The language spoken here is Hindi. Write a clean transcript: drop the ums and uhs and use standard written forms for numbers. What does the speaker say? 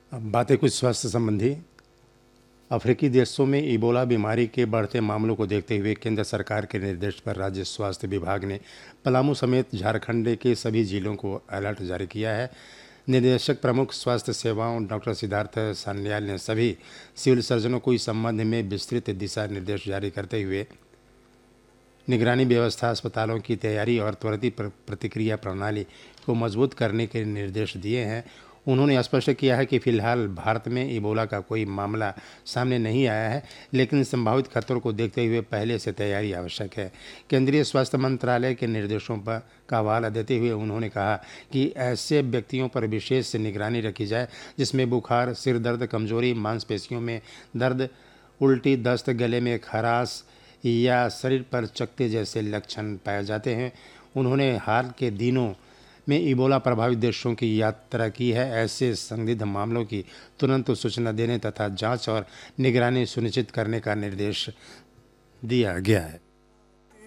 अब बातें कुछ स्वास्थ्य संबंधी। अफ्रीकी देशों में इबोला बीमारी के बढ़ते मामलों को देखते हुए केंद्र सरकार के निर्देश पर राज्य स्वास्थ्य विभाग ने पलामू समेत झारखंड के सभी जिलों को अलर्ट जारी किया है। निदेशक प्रमुख स्वास्थ्य सेवाओं डॉक्टर सिद्धार्थ सान्याल ने सभी सिविल सर्जनों को इस संबंध में विस्तृत दिशा निर्देश जारी करते हुए निगरानी व्यवस्था, अस्पतालों की तैयारी और त्वरित प्रतिक्रिया प्रणाली को मजबूत करने के निर्देश दिए हैं। उन्होंने स्पष्ट किया है कि फिलहाल भारत में इबोला का कोई मामला सामने नहीं आया है, लेकिन संभावित खतरों को देखते हुए पहले से तैयारी आवश्यक है। केंद्रीय स्वास्थ्य मंत्रालय के निर्देशों पर का हवाला देते हुए उन्होंने कहा कि ऐसे व्यक्तियों पर विशेष निगरानी रखी जाए जिसमें बुखार, सिर दर्द, कमजोरी, मांसपेशियों में दर्द, उल्टी, दस्त, गले में खराश या शरीर पर चकत्ते जैसे लक्षण पाए जाते हैं। उन्होंने हाल के दिनों में इबोला प्रभावित देशों की यात्रा की है। ऐसे संदिग्ध मामलों की तुरंत सूचना देने तथा जांच और निगरानी सुनिश्चित करने का निर्देश दिया गया है।